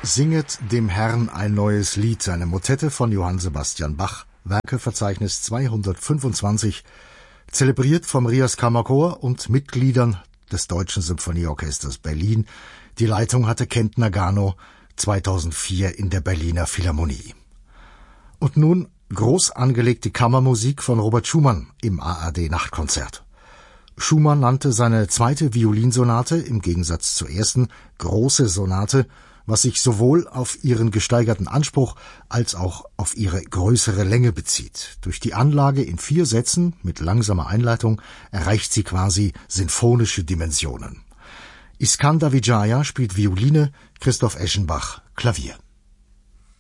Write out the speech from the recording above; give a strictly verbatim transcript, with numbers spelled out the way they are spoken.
Singet dem Herrn ein neues Lied, eine Motette von Johann Sebastian Bach, Werkeverzeichnis zweihundertfünfundzwanzig, zelebriert vom Rias Kammerchor und Mitgliedern des Deutschen Symphonieorchesters Berlin. Die Leitung hatte Kent Nagano zweitausendvier in der Berliner Philharmonie. Und nun groß angelegte Kammermusik von Robert Schumann im A R D-Nachtkonzert. Schumann nannte seine zweite Violinsonate im Gegensatz zur ersten große Sonate, was sich sowohl auf ihren gesteigerten Anspruch als auch auf ihre größere Länge bezieht. Durch die Anlage in vier Sätzen mit langsamer Einleitung erreicht sie quasi sinfonische Dimensionen. Iskandar Vijaya spielt Violine, Christoph Eschenbach Klavier.